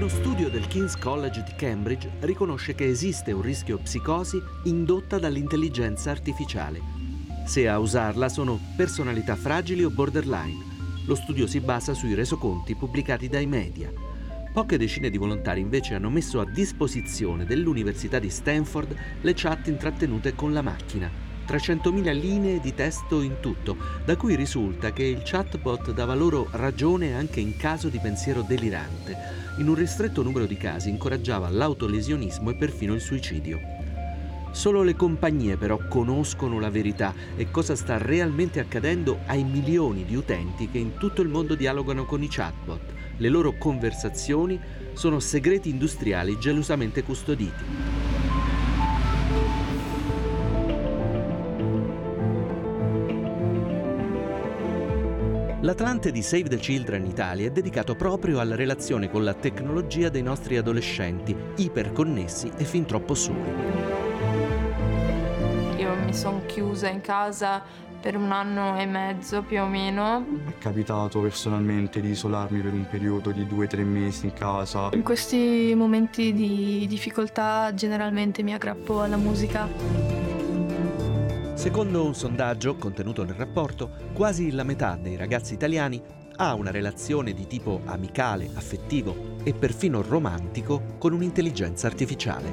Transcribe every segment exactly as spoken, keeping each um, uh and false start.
Uno studio del King's College di Cambridge riconosce che esiste un rischio psicosi indotta dall'intelligenza artificiale. Se a usarla sono personalità fragili o borderline. Lo studio si basa sui resoconti pubblicati dai media. Poche decine di volontari invece hanno messo a disposizione dell'Università di Stanford le chat intrattenute con la macchina. trecentomila linee di testo in tutto, da cui risulta che il chatbot dava loro ragione anche in caso di pensiero delirante. In un ristretto numero di casi incoraggiava l'autolesionismo e perfino il suicidio. Solo le compagnie però conoscono la verità e cosa sta realmente accadendo ai milioni di utenti che in tutto il mondo dialogano con i chatbot. Le loro conversazioni sono segreti industriali gelosamente custoditi. L'Atlante di Save the Children Italia è dedicato proprio alla relazione con la tecnologia dei nostri adolescenti, iperconnessi e fin troppo soli. Io mi sono chiusa in casa per un anno e mezzo più o meno. È capitato personalmente di isolarmi per un periodo di due o tre mesi in casa. In questi momenti di difficoltà generalmente mi aggrappo alla musica. Secondo un sondaggio contenuto nel rapporto, quasi la metà dei ragazzi italiani ha una relazione di tipo amicale, affettivo e perfino romantico con un'intelligenza artificiale.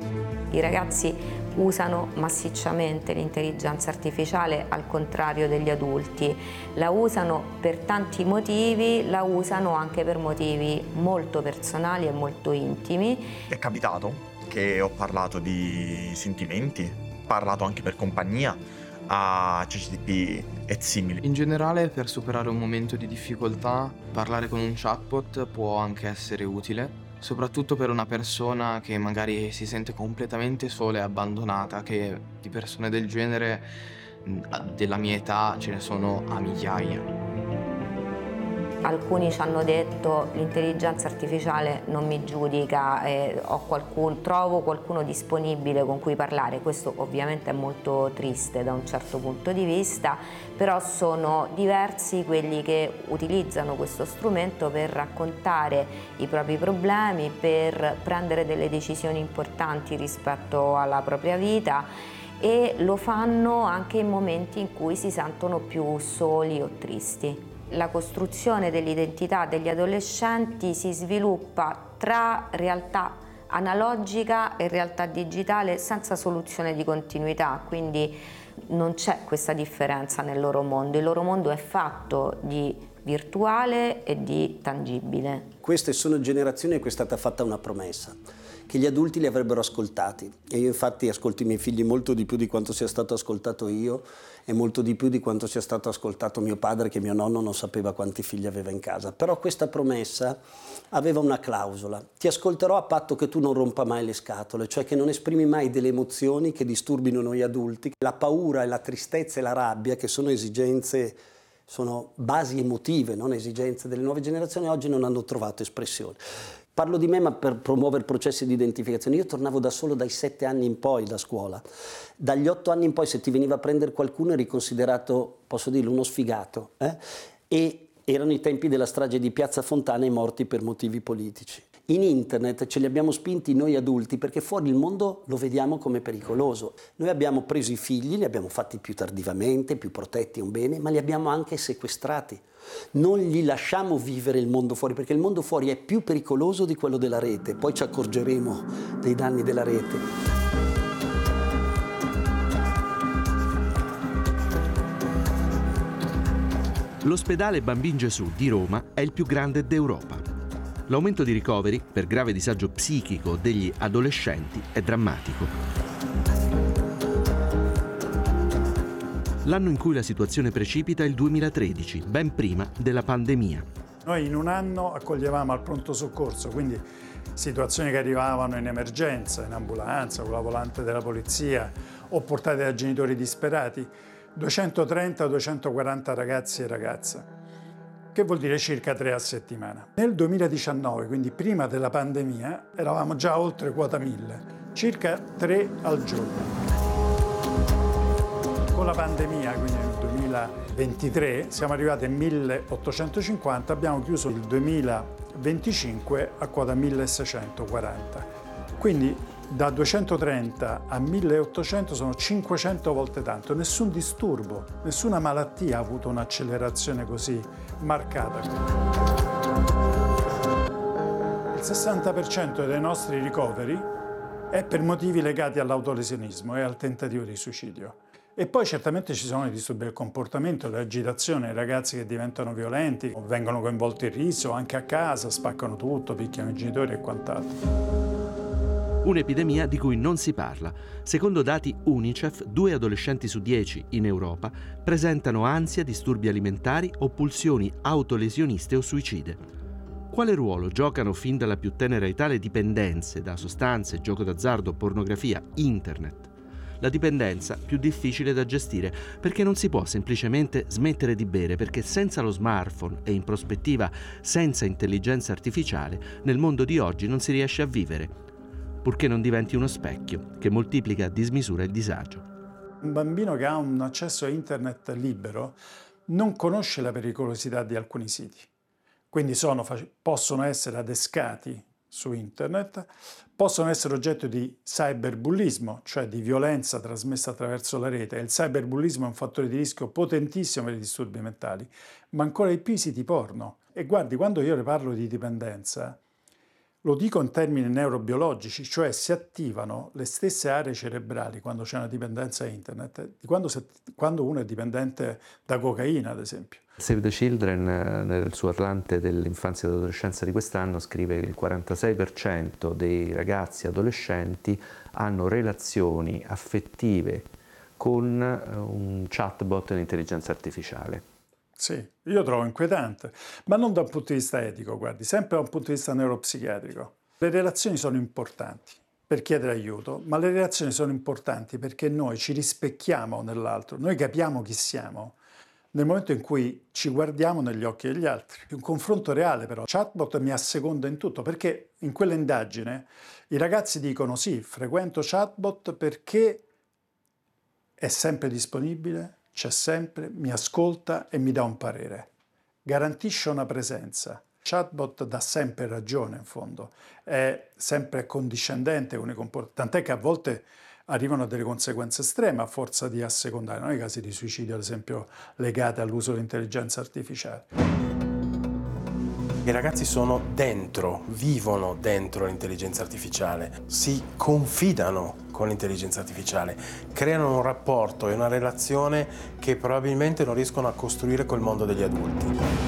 I ragazzi usano massicciamente l'intelligenza artificiale al contrario degli adulti. La usano per tanti motivi, la usano anche per motivi molto personali e molto intimi. È capitato che ho parlato di sentimenti, ho parlato anche per compagnia a ChatGPT e simili. In generale, per superare un momento di difficoltà, parlare con un chatbot può anche essere utile. Soprattutto per una persona che magari si sente completamente sola e abbandonata, che di persone del genere della mia età ce ne sono a migliaia. Alcuni ci hanno detto l'intelligenza artificiale non mi giudica, eh, ho qualcuno, trovo qualcuno disponibile con cui parlare. Questo ovviamente è molto triste da un certo punto di vista, però sono diversi quelli che utilizzano questo strumento per raccontare i propri problemi, per prendere delle decisioni importanti rispetto alla propria vita, e lo fanno anche in momenti in cui si sentono più soli o tristi. La costruzione dell'identità degli adolescenti si sviluppa tra realtà analogica e realtà digitale senza soluzione di continuità, quindi non c'è questa differenza nel loro mondo. Il loro mondo è fatto di virtuale e di tangibile. Queste sono generazioni a cui è stata fatta una promessa, che gli adulti li avrebbero ascoltati, e io infatti ascolto i miei figli molto di più di quanto sia stato ascoltato io e molto di più di quanto sia stato ascoltato mio padre, che mio nonno non sapeva quanti figli aveva in casa. Però questa promessa aveva una clausola: ti ascolterò a patto che tu non rompa mai le scatole, cioè che non esprimi mai delle emozioni che disturbino noi adulti. La paura e la tristezza e la rabbia, che sono esigenze, sono basi emotive, non esigenze delle nuove generazioni, oggi non hanno trovato espressione. Parlo di me, ma per promuovere processi di identificazione. Io tornavo da solo dai sette anni in poi da scuola. Dagli otto anni in poi, se ti veniva a prendere qualcuno, eri considerato, posso dirlo, uno sfigato. Eh? E erano i tempi della strage di Piazza Fontana e morti per motivi politici. In internet ce li abbiamo spinti noi adulti perché fuori il mondo lo vediamo come pericoloso. Noi abbiamo preso i figli, li abbiamo fatti più tardivamente, più protetti è un bene, ma li abbiamo anche sequestrati. Non gli lasciamo vivere il mondo fuori, perché il mondo fuori è più pericoloso di quello della rete. Poi ci accorgeremo dei danni della rete. L'ospedale Bambin Gesù di Roma è il più grande d'Europa. L'aumento di ricoveri per grave disagio psichico degli adolescenti è drammatico. L'anno in cui la situazione precipita è il duemilatredici, ben prima della pandemia. Noi in un anno accoglievamo al pronto soccorso, quindi situazioni che arrivavano in emergenza, in ambulanza, con la volante della polizia o portate da genitori disperati, duecentotrenta duecentoquaranta ragazzi e ragazze, che vuol dire circa tre a settimana. Nel duemiladiciannove, quindi prima della pandemia, eravamo già oltre quota mille, circa tre al giorno. Con la pandemia, quindi nel duemilaventitré, siamo arrivati a milleottocentocinquanta, abbiamo chiuso il duemilaventicinque a quota milleseicentoquaranta. Quindi da duecentotrenta a milleottocento sono cinquecento volte tanto, nessun disturbo, nessuna malattia ha avuto un'accelerazione così marcata. Il sessanta per cento dei nostri ricoveri è per motivi legati all'autolesionismo e al tentativo di suicidio. E poi certamente ci sono i disturbi del comportamento, l'agitazione, i ragazzi che diventano violenti, vengono coinvolti in riso, anche a casa, spaccano tutto, picchiano i genitori e quant'altro. Un'epidemia di cui non si parla. Secondo dati UNICEF, due adolescenti su dieci in Europa presentano ansia, disturbi alimentari o pulsioni autolesioniste o suicide. Quale ruolo giocano fin dalla più tenera età le dipendenze da sostanze, gioco d'azzardo, pornografia, internet? La dipendenza più difficile da gestire perché non si può semplicemente smettere di bere, perché senza lo smartphone e in prospettiva senza intelligenza artificiale nel mondo di oggi non si riesce a vivere, purché non diventi uno specchio che moltiplica a dismisura il disagio. Un bambino che ha un accesso a internet libero non conosce la pericolosità di alcuni siti, quindi sono, possono essere adescati su internet, possono essere oggetto di cyberbullismo, cioè di violenza trasmessa attraverso la rete. Il cyberbullismo è un fattore di rischio potentissimo per i disturbi mentali, ma ancora di più i siti porno. E guardi, quando io le parlo di dipendenza, lo dico in termini neurobiologici, cioè si attivano le stesse aree cerebrali quando c'è una dipendenza a internet, di quando, se, quando uno è dipendente da cocaina, ad esempio. Save the Children, nel suo Atlante dell'infanzia e dell'adolescenza di quest'anno, scrive che il quarantasei per cento dei ragazzi adolescenti hanno relazioni affettive con un chatbot e l'intelligenza artificiale. Sì, io trovo inquietante, ma non da un punto di vista etico, guardi, sempre da un punto di vista neuropsichiatrico. Le relazioni sono importanti per chiedere aiuto, ma le relazioni sono importanti perché noi ci rispecchiamo nell'altro, noi capiamo chi siamo nel momento in cui ci guardiamo negli occhi degli altri. Un confronto reale però. Chatbot mi asseconda in tutto, perché in quell'indagine i ragazzi dicono sì, frequento chatbot perché è sempre disponibile, c'è sempre, mi ascolta e mi dà un parere. Garantisce una presenza. Chatbot dà sempre ragione, in fondo. È sempre condiscendente con i comportamenti. Tant'è che a volte arrivano a delle conseguenze estreme a forza di assecondare. Non i casi di suicidio, ad esempio, legati all'uso dell'intelligenza artificiale. I ragazzi sono dentro, vivono dentro l'intelligenza artificiale, si confidano con l'intelligenza artificiale, creano un rapporto e una relazione che probabilmente non riescono a costruire col mondo degli adulti.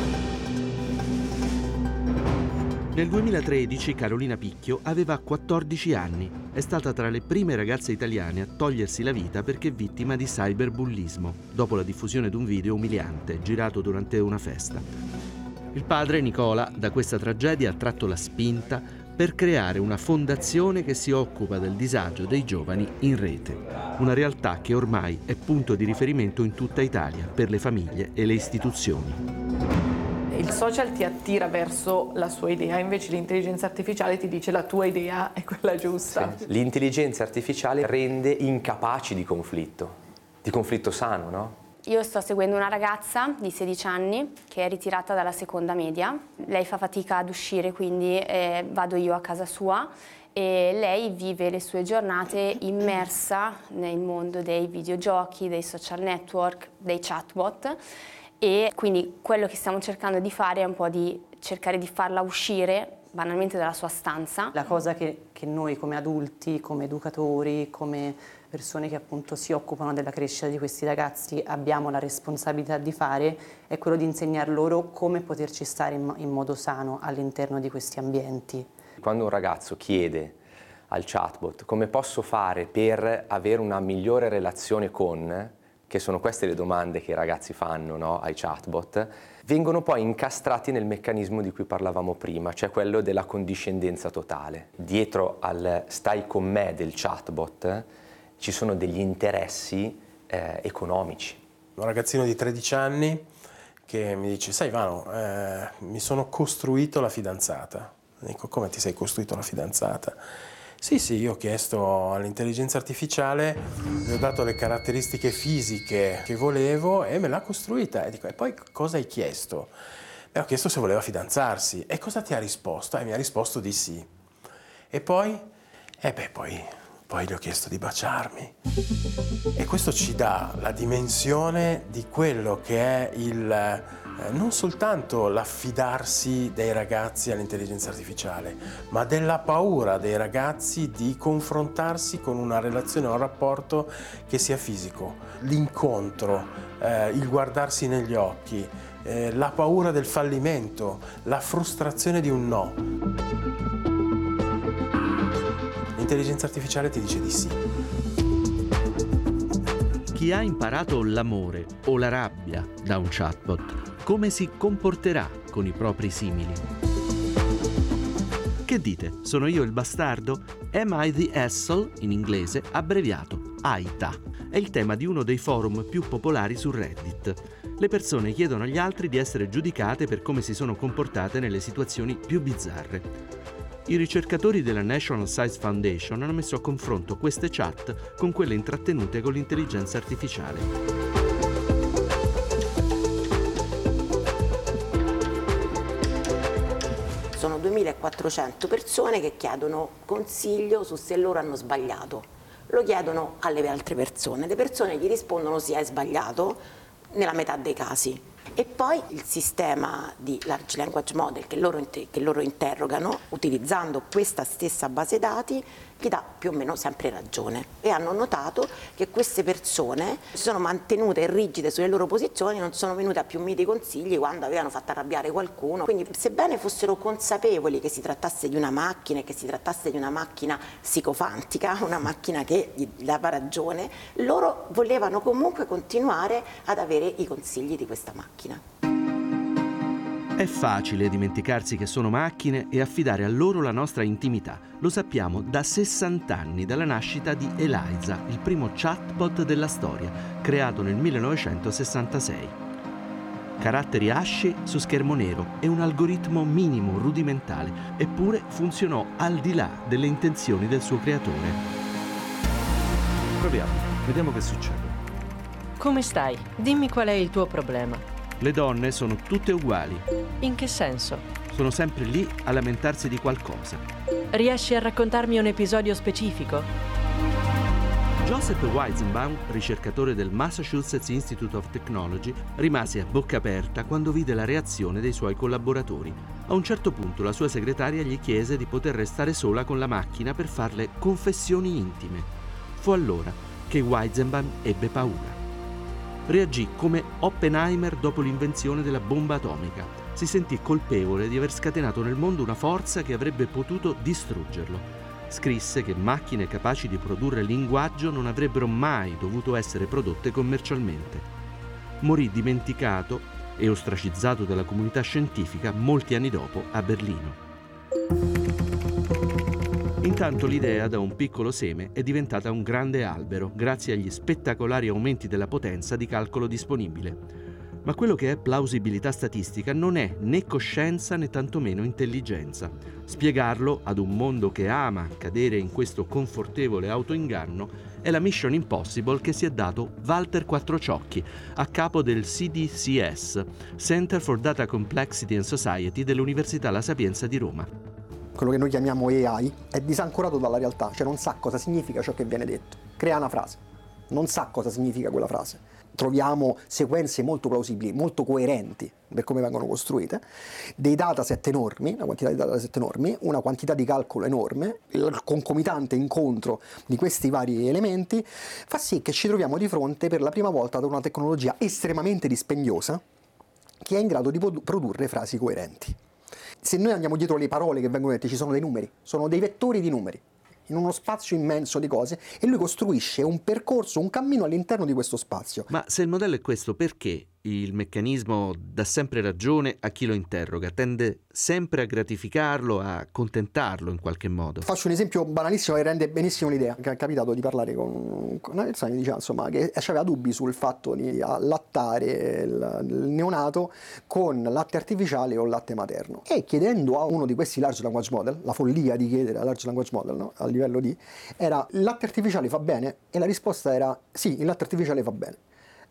Nel duemilatredici Carolina Picchio aveva quattordici anni. È stata tra le prime ragazze italiane a togliersi la vita perché vittima di cyberbullismo, dopo la diffusione di un video umiliante girato durante una festa. Il padre, Nicola, da questa tragedia ha tratto la spinta per creare una fondazione che si occupa del disagio dei giovani in rete. Una realtà che ormai è punto di riferimento in tutta Italia per le famiglie e le istituzioni. Il social ti attira verso la sua idea, invece l'intelligenza artificiale ti dice la tua idea è quella giusta. Sì. L'intelligenza artificiale rende incapaci di conflitto, di conflitto sano, no? Io sto seguendo una ragazza di sedici anni che è ritirata dalla seconda media. Lei fa fatica ad uscire, quindi eh, vado io a casa sua e lei vive le sue giornate immersa nel mondo dei videogiochi, dei social network, dei chatbot. E quindi quello che stiamo cercando di fare è un po' di cercare di farla uscire banalmente dalla sua stanza. La cosa che, che noi come adulti, come educatori, come persone che appunto si occupano della crescita di questi ragazzi abbiamo la responsabilità di fare è quello di insegnar loro come poterci stare in, in modo sano all'interno di questi ambienti. Quando un ragazzo chiede al chatbot come posso fare per avere una migliore relazione con, che sono queste le domande che i ragazzi fanno, no, ai chatbot, vengono poi incastrati nel meccanismo di cui parlavamo prima, cioè quello della condiscendenza totale. Dietro al stai con me del chatbot ci sono degli interessi eh, economici. Un ragazzino di tredici anni che mi dice, sai Ivano, eh, mi sono costruito la fidanzata. Dico, come ti sei costruito la fidanzata? Sì, sì, io ho chiesto all'intelligenza artificiale, le ho dato le caratteristiche fisiche che volevo e me l'ha costruita. E dico, e poi cosa hai chiesto? E ho chiesto se voleva fidanzarsi. E cosa ti ha risposto? E mi ha risposto di sì. E poi? E beh, poi, poi gli ho chiesto di baciarmi. E questo ci dà la dimensione di quello che è il, eh, non soltanto l'affidarsi dei ragazzi all'intelligenza artificiale, ma della paura dei ragazzi di confrontarsi con una relazione o un rapporto che sia fisico. L'incontro, eh, il guardarsi negli occhi, eh, la paura del fallimento, la frustrazione di un no. L'intelligenza artificiale ti dice di sì. Chi ha imparato l'amore o la rabbia da un chatbot, come si comporterà con i propri simili? Che dite? Sono io il bastardo? Am I the asshole, in inglese, abbreviato A I T A. È il tema di uno dei forum più popolari su Reddit. Le persone chiedono agli altri di essere giudicate per come si sono comportate nelle situazioni più bizzarre. I ricercatori della National Science Foundation hanno messo a confronto queste chat con quelle intrattenute con l'intelligenza artificiale. Sono duemilaquattrocento persone che chiedono consiglio su se loro hanno sbagliato. Lo chiedono alle altre persone. Le persone gli rispondono sì, hai sbagliato, nella metà dei casi. E poi il sistema di large language model che loro, che loro interrogano, utilizzando questa stessa base dati, gli dà più o meno sempre ragione. E hanno notato che queste persone si sono mantenute rigide sulle loro posizioni, non sono venute a più miti consigli quando avevano fatto arrabbiare qualcuno. Quindi, sebbene fossero consapevoli che si trattasse di una macchina e che si trattasse di una macchina psicofantica, una macchina che gli dava ragione, loro volevano comunque continuare ad avere i consigli di questa macchina. È facile dimenticarsi che sono macchine e affidare a loro la nostra intimità. Lo sappiamo da sessanta anni, dalla nascita di Eliza, il primo chatbot della storia, creato nel millenovecentosessantasei. Caratteri asci su schermo nero e un algoritmo minimo rudimentale, eppure funzionò al di là delle intenzioni del suo creatore. Proviamo, vediamo che succede. Come stai? Dimmi qual è il tuo problema. Le donne sono tutte uguali. In che senso? Sono sempre lì a lamentarsi di qualcosa. Riesci a raccontarmi un episodio specifico? Joseph Weizenbaum, ricercatore del Massachusetts Institute of Technology, rimase a bocca aperta quando vide la reazione dei suoi collaboratori. A un certo punto la sua segretaria gli chiese di poter restare sola con la macchina per farle confessioni intime. Fu allora che Weizenbaum ebbe paura. Reagì come Oppenheimer dopo l'invenzione della bomba atomica. Si sentì colpevole di aver scatenato nel mondo una forza che avrebbe potuto distruggerlo. Scrisse che macchine capaci di produrre linguaggio non avrebbero mai dovuto essere prodotte commercialmente. Morì dimenticato e ostracizzato dalla comunità scientifica molti anni dopo a Berlino. Intanto l'idea da un piccolo seme è diventata un grande albero grazie agli spettacolari aumenti della potenza di calcolo disponibile. Ma quello che è plausibilità statistica non è né coscienza né tantomeno intelligenza. Spiegarlo ad un mondo che ama cadere in questo confortevole autoinganno è la mission impossible che si è dato Walter Quattrociocchi, a capo del C D C S, Center for Data Complexity and Society dell'Università La Sapienza di Roma. Quello che noi chiamiamo A I è disancorato dalla realtà, cioè non sa cosa significa ciò che viene detto. Crea una frase, non sa cosa significa quella frase. Troviamo sequenze molto plausibili, molto coerenti per come vengono costruite, dei dataset enormi, una quantità di dataset enormi, una quantità di calcolo enorme, il concomitante incontro di questi vari elementi fa sì che ci troviamo di fronte per la prima volta ad una tecnologia estremamente dispendiosa che è in grado di produrre frasi coerenti. Se noi andiamo dietro le parole che vengono dette, ci sono dei numeri, sono dei vettori di numeri, in uno spazio immenso di cose, e lui costruisce un percorso, un cammino all'interno di questo spazio. Ma se il modello è questo, perché il meccanismo dà sempre ragione a chi lo interroga, tende sempre a gratificarlo, a accontentarlo in qualche modo. Faccio un esempio banalissimo che rende benissimo l'idea. È capitato di parlare con una persona che diceva insomma che aveva dubbi sul fatto di allattare il, il neonato con latte artificiale o latte materno, e chiedendo a uno di questi large language model, la follia di chiedere a large language model, no? A livello di era: il latte artificiale fa bene? E la risposta era sì, il latte artificiale fa bene.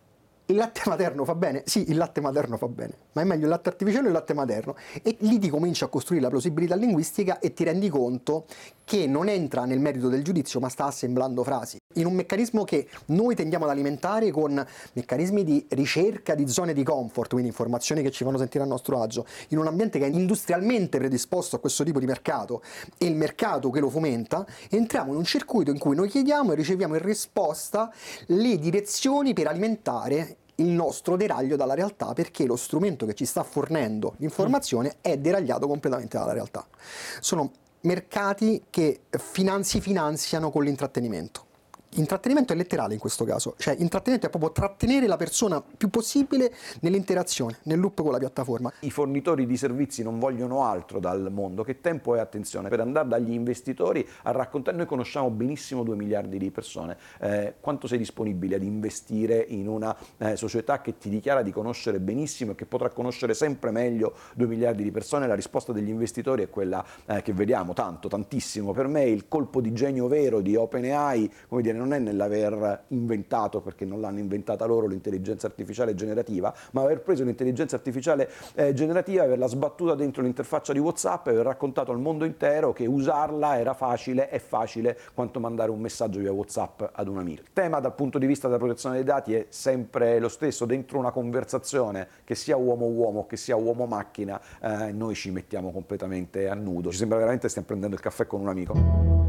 Il latte materno fa bene? Sì, il latte materno fa bene, ma è meglio il latte artificiale o il latte materno? E lì ti cominci a costruire la plausibilità linguistica e ti rendi conto che non entra nel merito del giudizio, ma sta assemblando frasi. In un meccanismo che noi tendiamo ad alimentare con meccanismi di ricerca di zone di comfort, quindi informazioni che ci fanno sentire a nostro agio, in un ambiente che è industrialmente predisposto a questo tipo di mercato e il mercato che lo fomenta, entriamo in un circuito in cui noi chiediamo e riceviamo in risposta le direzioni per alimentare il nostro deraglio dalla realtà, perché lo strumento che ci sta fornendo l'informazione è deragliato completamente dalla realtà. Sono mercati che finanzi finanziano con l'intrattenimento. Intrattenimento è letterale in questo caso, cioè intrattenimento è proprio trattenere la persona più possibile nell'interazione, nel loop con la piattaforma. I fornitori di servizi non vogliono altro dal mondo che tempo e attenzione per andare dagli investitori a raccontare. Noi conosciamo benissimo due miliardi di persone, eh, quanto sei disponibile ad investire in una eh, società che ti dichiara di conoscere benissimo e che potrà conoscere sempre meglio due miliardi di persone? La risposta degli investitori è quella eh, che vediamo tanto, tantissimo. Per me il colpo di genio vero di OpenAI, come dire, non è nell'aver inventato, perché non l'hanno inventata loro, l'intelligenza artificiale generativa, ma aver preso l'intelligenza artificiale eh, generativa, averla sbattuta dentro l'interfaccia di WhatsApp e aver raccontato al mondo intero che usarla era facile, è facile quanto mandare un messaggio via WhatsApp ad un amico. Il tema dal punto di vista della protezione dei dati è sempre lo stesso. Dentro una conversazione, che sia uomo-uomo, che sia uomo-macchina, eh, noi ci mettiamo completamente a nudo. Ci sembra veramente che stiamo prendendo il caffè con un amico.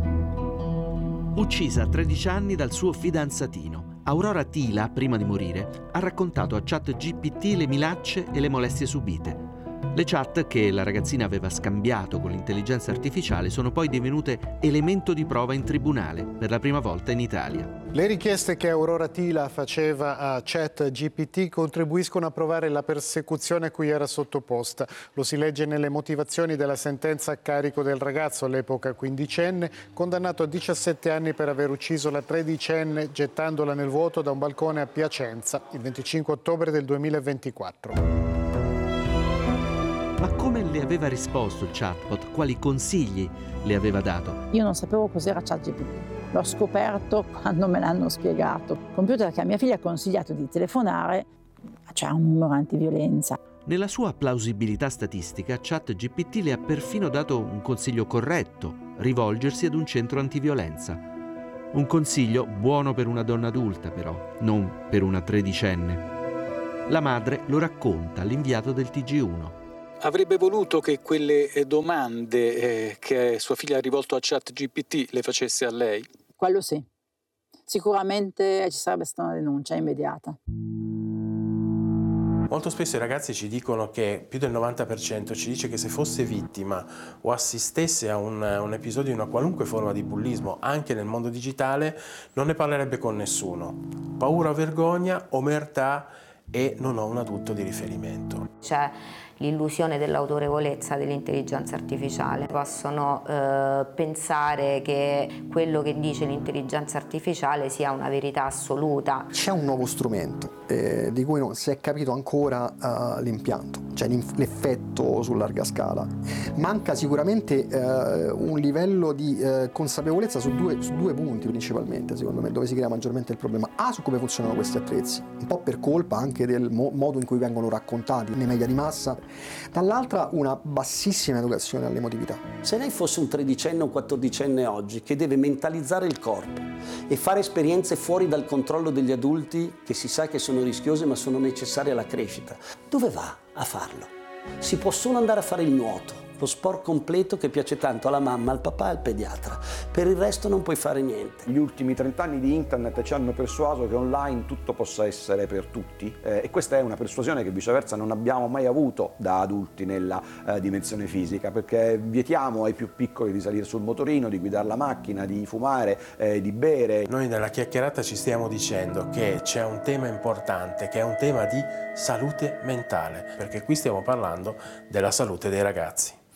Uccisa a tredici anni dal suo fidanzatino, Aurora Tila, prima di morire, ha raccontato a ChatGPT le minacce e le molestie subite. Le chat che la ragazzina aveva scambiato con l'intelligenza artificiale sono poi divenute elemento di prova in tribunale per la prima volta in Italia. Le richieste che Aurora Tila faceva a ChatGPT contribuiscono a provare la persecuzione a cui era sottoposta. Lo si legge nelle motivazioni della sentenza a carico del ragazzo, all'epoca quindicenne, condannato a diciassette anni per aver ucciso la tredicenne gettandola nel vuoto da un balcone a Piacenza il venticinque ottobre del duemilaventiquattro. Ma come le aveva risposto il chatbot? Quali consigli le aveva dato? Io non sapevo cos'era ChatGPT. L'ho scoperto quando me l'hanno spiegato. Il computer che a mia figlia ha consigliato di telefonare c'era un numero antiviolenza. Nella sua plausibilità statistica, ChatGPT le ha perfino dato un consiglio corretto: rivolgersi ad un centro antiviolenza. Un consiglio buono per una donna adulta, però, non per una tredicenne. La madre lo racconta all'inviato del T G uno. Avrebbe voluto che quelle domande eh, che sua figlia ha rivolto a ChatGPT le facesse a lei? Quello sì. Sicuramente ci sarebbe stata una denuncia immediata. Molto spesso i ragazzi ci dicono che più del novanta per cento ci dice che se fosse vittima o assistesse a un, un episodio di una qualunque forma di bullismo, anche nel mondo digitale, non ne parlerebbe con nessuno. Paura, vergogna, omertà e non ho un adulto di riferimento. C'è l'illusione dell'autorevolezza dell'intelligenza artificiale. Possono eh, pensare che quello che dice l'intelligenza artificiale sia una verità assoluta. C'è un nuovo strumento eh, di cui non si è capito ancora uh, l'impianto, cioè l'effetto su larga scala. Manca sicuramente uh, un livello di uh, consapevolezza su due, su due punti principalmente, secondo me, dove si crea maggiormente il problema. A, su come funzionano questi attrezzi, un po' per colpa anche del mo- modo in cui vengono raccontati nei media di massa. Dall'altra una bassissima educazione all'emotività. Se lei fosse un tredicenne o un quattordicenne oggi che deve mentalizzare il corpo e fare esperienze fuori dal controllo degli adulti che si sa che sono rischiose ma sono necessarie alla crescita, dove va a farlo? Si può solo andare a fare il nuoto lo sport completo che piace tanto alla mamma, al papà e al pediatra. Per il resto non puoi fare niente. Gli ultimi trent'anni di internet ci hanno persuaso che online tutto possa essere per tutti eh, e questa è una persuasione che viceversa non abbiamo mai avuto da adulti nella eh, dimensione fisica, perché vietiamo ai più piccoli di salire sul motorino, di guidare la macchina, di fumare, eh, di bere. Noi nella chiacchierata ci stiamo dicendo che c'è un tema importante, che è un tema di salute mentale, perché qui stiamo parlando della salute dei ragazzi.